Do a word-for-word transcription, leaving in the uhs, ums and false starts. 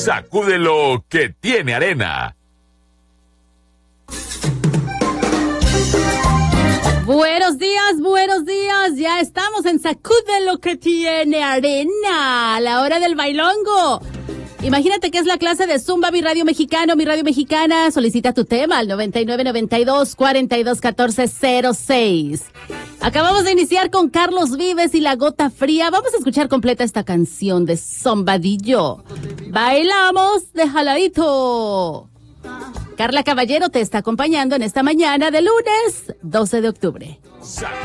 Sacúdelo que tiene arena. Buenos días, buenos días. Ya estamos en Sacúdelo que tiene arena, a la hora del bailongo. Imagínate que es la clase de Zumba Mi Radio Mexicano, Mi Radio Mexicana. Solicita tu tema al noventa y nueve, noventa y dos, cuarenta y dos, catorce, cero seis. Acabamos de iniciar con Carlos Vives y La Gota Fría. Vamos a escuchar completa esta canción de Zombadillo. Bailamos de jaladito. Carla Caballero te está acompañando en esta mañana de lunes doce de octubre.